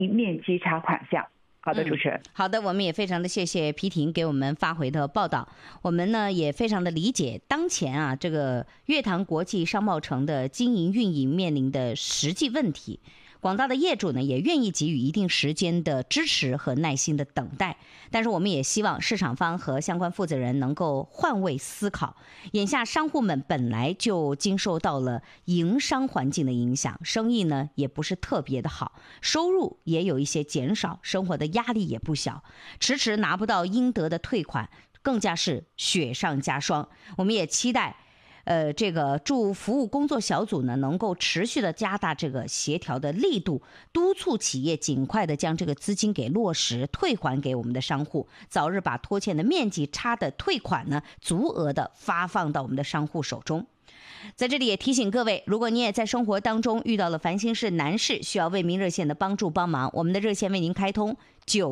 面基差款项。好的，主持人。 好的，我们也非常的谢谢皮婷给我们发回的报道。我们呢也非常的理解当前啊这个月塘国际商贸城的经营运营面临的实际问题。广大的业主呢也愿意给予一定时间的支持和耐心的等待，但是我们也希望市场方和相关负责人能够换位思考。眼下商户们本来就经受到了营商环境的影响，生意呢也不是特别的好，收入也有一些减少，生活的压力也不小，迟迟拿不到应得的退款，更加是雪上加霜。我们也期待这个驻服务工作小组呢，能够持续的加大这个协调的力度，督促企业尽快的将这个资金给落实，退还给我们的商户，早日把拖欠的面积差的退款呢，足额的发放到我们的商户手中。在这里也提醒各位，如果你也在生活当中遇到了烦心事难事，需要为民热线的帮助帮忙，我们的热线为您开通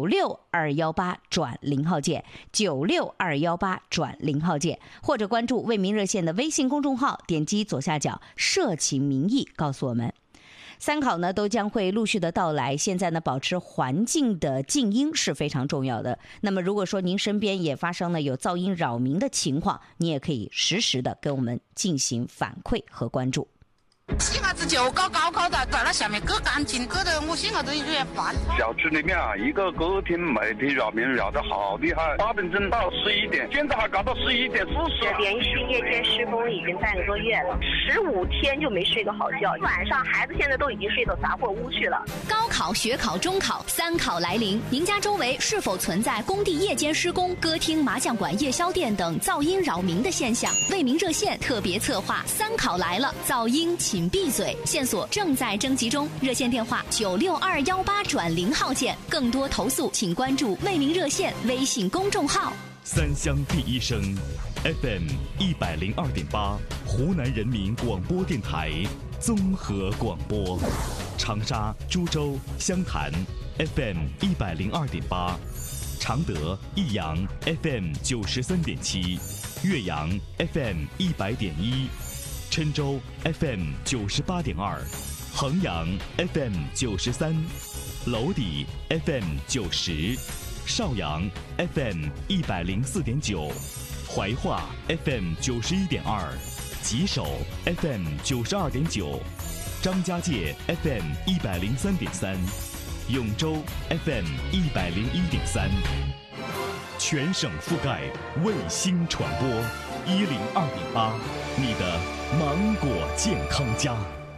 96218-0号键，96218-0号键，或者关注为民热线的微信公众号，点击左下角社情民意告诉我们。三考呢都将会陆续的到来，现在呢保持环境的静音是非常重要的。那么如果说您身边也发生了有噪音扰民的情况，你也可以实时的跟我们进行反馈和关注。 洗下子就搞高考的，在那下面割干净，割得我心下子有点烦。 小区里面啊，一个歌厅媒体扰民扰得好厉害，8点钟到11点，现在还搞到11点40。 连续夜间施工已经半个多月了，15天就没睡个好觉，晚上孩子现在都已经睡到杂货屋去了。 高考、学考、中考3考来临，您家周围是否存在工地夜间施工、歌厅、麻将馆、夜宵店等噪音扰民的现象？为民热线特别策划3考来了，噪音请闭嘴，线索正在征集中，热线电话96218-0号键，更多投诉请关注为民热线微信公众号。 三乡第一声 FM 102.8，湖南人民广播电台综合广播，长沙、株洲、湘潭 FM 102.8，常德、益阳 FM 93.7，岳阳 FM 100.1。郴州 FM 98.2，衡阳 FM 93，娄底 FM 90，邵阳 FM 104.9，怀化 FM 91.2，吉首 FM 92.9，张家界 FM 103.3，永州 FM 101.3，全省覆盖卫星传播102.8，你的芒果健康家。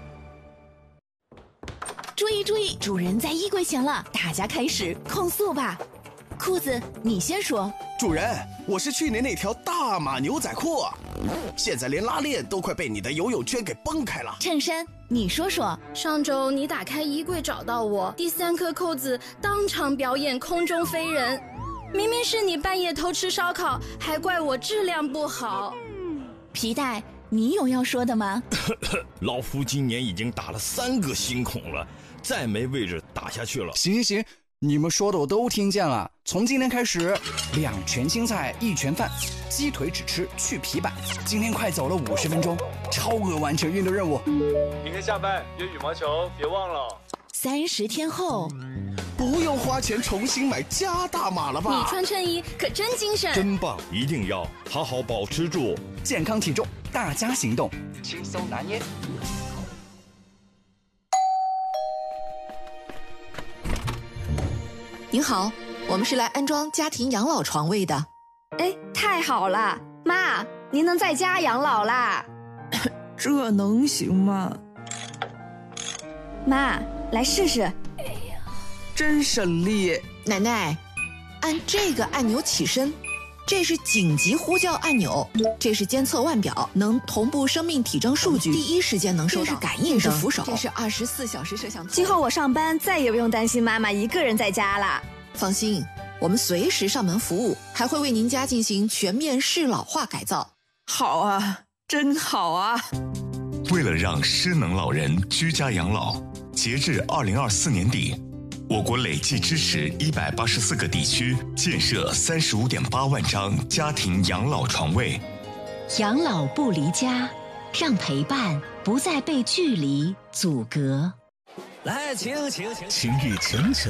注意注意，主人在衣柜前了，大家开始控诉吧。裤子，你先说。 主人，我是去年那条大码牛仔裤，现在连拉链都快被你的游泳圈给崩开了。 衬衫，你说说。 上周你打开衣柜找到我，第3颗扣子当场表演空中飞人，明明是你半夜偷吃烧烤，还怪我质量不好。 皮带，你有要说的吗？ 老夫今年已经打了3个新孔了，再没位置打下去了。 行，你们说的我都听见了。从今天开始，2全青菜1全饭，鸡腿只吃去皮板。今天快走了50分钟，超额完成运动任务。 明天下班约羽毛球，别忘了。 30天后， 不用花钱重新买加大码了吧？ 你穿衬衣可真精神， 真棒！一定要好好保持住健康体重，大家行动，轻松拿捏。 您好，我们是来安装家庭养老床位的。 哎，太好了，妈，您能在家养老啦？ 这能行吗？ 妈，来试试。 哎呀，真省力。 奶奶，按这个按钮起身，这是紧急呼叫按钮，这是监测腕表，能同步生命体征数据，第一时间能收到。这是感应灯，这是扶手，这是24小时摄像头。 今后我上班再也不用担心妈妈一个人在家了。 放心，我们随时上门服务，还会为您家进行全面适老化改造。 好啊，真好啊！ 为了让失能老人居家养老，截至2024年底，我国累计支持184个地区建设35.8万张家庭养老床位。 养老不离家，让陪伴不再被距离阻隔。 来，请。 情意诚诚。